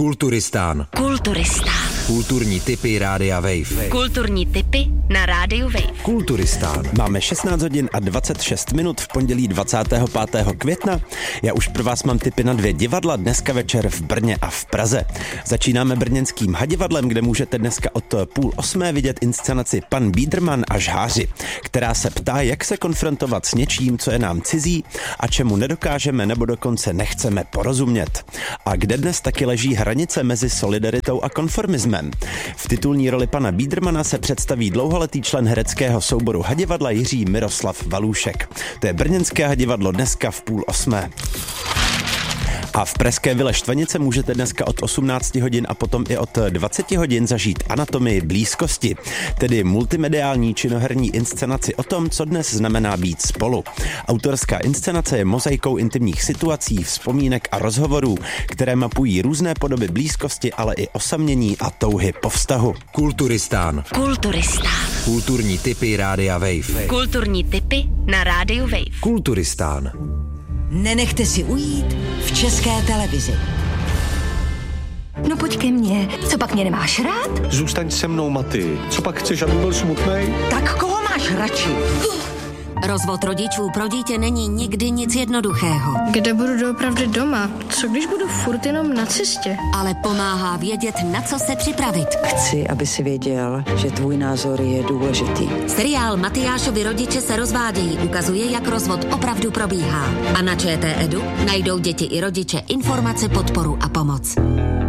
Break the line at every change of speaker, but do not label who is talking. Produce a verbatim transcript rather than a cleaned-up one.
Kulturistán.
Kulturistán.
Kulturní tipy Rádia Wave.
Kulturní tipy na Rádiu Wave.
Kulturistán.
Máme šestnáct hodin a dvacet šest minut v pondělí dvacátého pátého května. Já už pro vás mám tipy na dvě divadla dneska večer v Brně a v Praze. Začínáme brněnským Hadivadlem, kde můžete dneska od půl osmé vidět inscenaci Pan Biederman a žháři, která se ptá, jak se konfrontovat s něčím, co je nám cizí a čemu nedokážeme nebo dokonce nechceme porozumět. A kde dnes taky leží hranice mezi solidaritou a konformismem. V titulní roli pana Biedermana se představí dlouholetý člen hereckého souboru Hadivadla Jiří Miroslav Valůšek. To je brněnské Hadivadlo dneska v půl osmé. A v pražské Vile Štvanice můžete dneska od osmnácti hodin a potom i od dvaceti hodin zažít Anatomii blízkosti, tedy multimediální činoherní inscenaci o tom, co dnes znamená být spolu. Autorská inscenace je mozaikou intimních situací, vzpomínek a rozhovorů, které mapují různé podoby blízkosti, ale i osamění a touhy po vztahu.
Kulturistán.
Kulturistán.
Kulturní tipy Rádia Wave.
Kulturní tipy na Rádiu Wave.
Kulturistán.
Nenechte si ujít v České televizi.
No pojď ke mně, co pak mě nemáš rád?
Zůstaň se mnou, Maty. Co pak chceš, aby byl smutnej?
Tak koho máš radši?
Rozvod rodičů pro dítě není nikdy nic jednoduchého.
Kde budu doopravdy doma? Co když budu furt jenom na cestě?
Ale pomáhá vědět, na co se připravit.
Chci, aby si věděl, že tvůj názor je důležitý.
Seriál Matyášovi rodiče se rozvádějí ukazuje, jak rozvod opravdu probíhá. A na ČT Edu najdou děti i rodiče informace, podporu a pomoc.